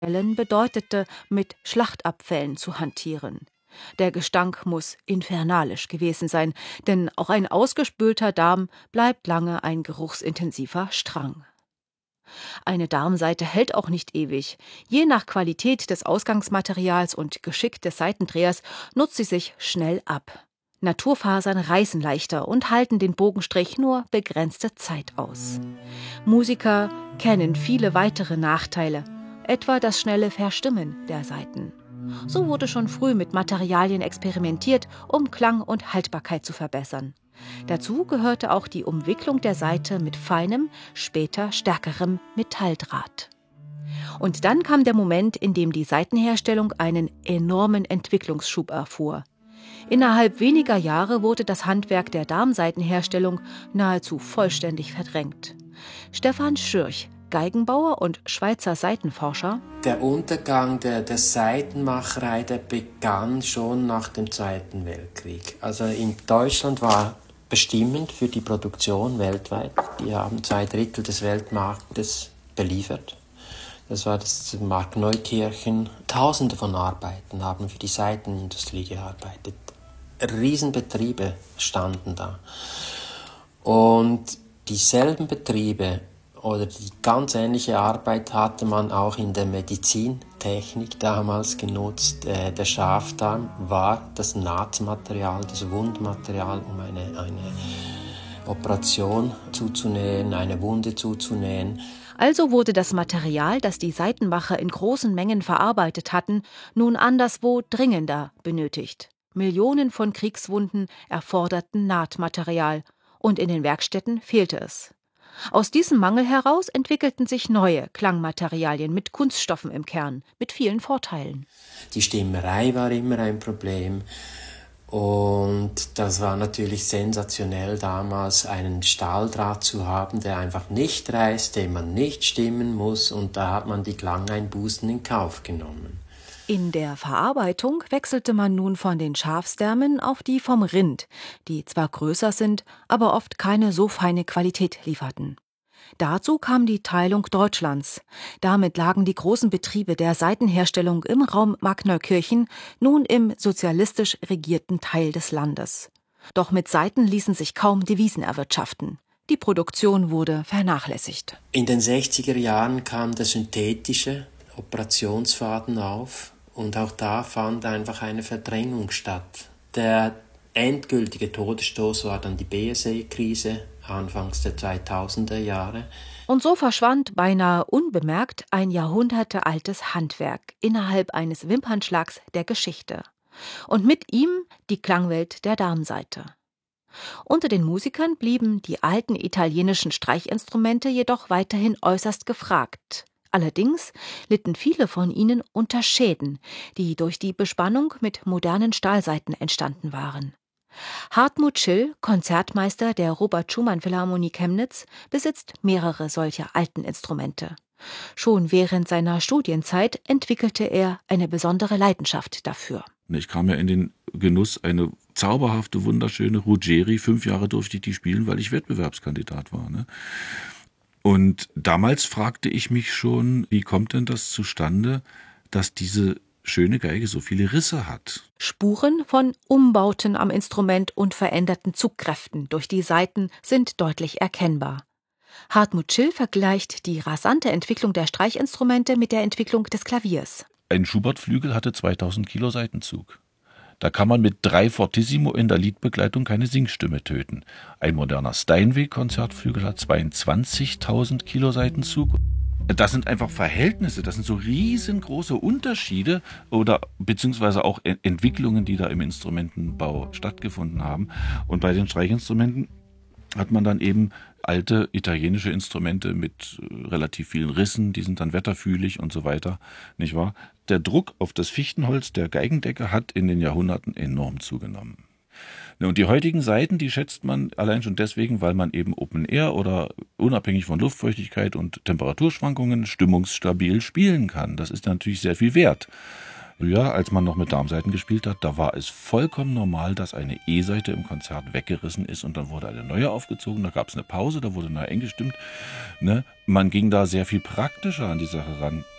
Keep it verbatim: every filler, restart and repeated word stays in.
bedeutete, mit Schlachtabfällen zu hantieren. Der Gestank muss infernalisch gewesen sein, denn auch ein ausgespülter Darm bleibt lange ein geruchsintensiver Strang. Eine Darmsaite hält auch nicht ewig. Je nach Qualität des Ausgangsmaterials und Geschick des Saitendrehers nutzt sie sich schnell ab. Naturfasern reißen leichter und halten den Bogenstrich nur begrenzte Zeit aus. Musiker kennen viele weitere Nachteile, etwa das schnelle Verstimmen der Saiten. So wurde schon früh mit Materialien experimentiert, um Klang und Haltbarkeit zu verbessern. Dazu gehörte auch die Umwicklung der Saite mit feinem, später stärkerem Metalldraht. Und dann kam der Moment, in dem die Saitenherstellung einen enormen Entwicklungsschub erfuhr. Innerhalb weniger Jahre wurde das Handwerk der Darmsaitenherstellung nahezu vollständig verdrängt. Stefan Schürch, Geigenbauer und Schweizer Saitenforscher. Der Untergang der, der Saitenmacherei, der begann schon nach dem Zweiten Weltkrieg. Also in Deutschland war bestimmend für die Produktion weltweit. Die haben zwei Drittel des Weltmarktes beliefert. Das war das Markt Neukirchen. Tausende von Arbeiten haben für die Saitenindustrie gearbeitet. Riesenbetriebe standen da. Und dieselben Betriebe oder die ganz ähnliche Arbeit hatte man auch in der Medizintechnik damals genutzt. Der Schafdarm war das Nahtmaterial, das Wundmaterial, um eine, eine Operation zuzunähen, eine Wunde zuzunähen. Also wurde das Material, das die Saitenmacher in großen Mengen verarbeitet hatten, nun anderswo dringender benötigt. Millionen von Kriegswunden erforderten Nahtmaterial und in den Werkstätten fehlte es. Aus diesem Mangel heraus entwickelten sich neue Klangmaterialien mit Kunststoffen im Kern, mit vielen Vorteilen. Die Stimmerei war immer ein Problem und das war natürlich sensationell damals, einen Stahldraht zu haben, der einfach nicht reißt, den man nicht stimmen muss, und da hat man die Klangeinbußen in Kauf genommen. In der Verarbeitung wechselte man nun von den Schafsdärmen auf die vom Rind, die zwar größer sind, aber oft keine so feine Qualität lieferten. Dazu kam die Teilung Deutschlands. Damit lagen die großen Betriebe der Saitenherstellung im Raum Markneukirchen nun im sozialistisch regierten Teil des Landes. Doch mit Saiten ließen sich kaum Devisen erwirtschaften. Die Produktion wurde vernachlässigt. In den sechziger Jahren kam der synthetische Operationsfaden auf. Und auch da fand einfach eine Verdrängung statt. Der endgültige Todesstoß war dann die B S E-Krise anfangs der zweitausender Jahre. Und so verschwand beinahe unbemerkt ein jahrhundertealtes Handwerk innerhalb eines Wimpernschlags der Geschichte. Und mit ihm die Klangwelt der Darmsaite. Unter den Musikern blieben die alten italienischen Streichinstrumente jedoch weiterhin äußerst gefragt. Allerdings litten viele von ihnen unter Schäden, die durch die Bespannung mit modernen Stahlsaiten entstanden waren. Hartmut Schill, Konzertmeister der Robert-Schumann-Philharmonie Chemnitz, besitzt mehrere solcher alten Instrumente. Schon während seiner Studienzeit entwickelte er eine besondere Leidenschaft dafür. Ich kam ja in den Genuss, eine zauberhafte, wunderschöne Ruggieri. Fünf Jahre durfte ich die spielen, weil ich Wettbewerbskandidat war, ne? Und damals fragte ich mich schon, wie kommt denn das zustande, dass diese schöne Geige so viele Risse hat? Spuren von Umbauten am Instrument und veränderten Zugkräften durch die Saiten sind deutlich erkennbar. Hartmut Schill vergleicht die rasante Entwicklung der Streichinstrumente mit der Entwicklung des Klaviers. Ein Schubert-Flügel hatte zweitausend Kilo Saitenzug. Da kann man mit drei Fortissimo in der Liedbegleitung keine Singstimme töten. Ein moderner Steinway-Konzertflügel hat zweiundzwanzigtausend Kilo Saitenzug. Das sind einfach Verhältnisse, das sind so riesengroße Unterschiede oder beziehungsweise auch Entwicklungen, die da im Instrumentenbau stattgefunden haben. Und bei den Streichinstrumenten hat man dann eben alte italienische Instrumente mit relativ vielen Rissen, die sind dann wetterfühlig und so weiter, nicht wahr? Der Druck auf das Fichtenholz der Geigendecke hat in den Jahrhunderten enorm zugenommen. Und die heutigen Saiten, die schätzt man allein schon deswegen, weil man eben Open Air oder unabhängig von Luftfeuchtigkeit und Temperaturschwankungen stimmungsstabil spielen kann. Das ist natürlich sehr viel wert. Früher, als man noch mit Darmsaiten gespielt hat, da war es vollkommen normal, dass eine E-Saite im Konzert weggerissen ist und dann wurde eine neue aufgezogen, da gab es eine Pause, da wurde neu eingestimmt. Ne? Man ging da sehr viel praktischer an die Sache ran.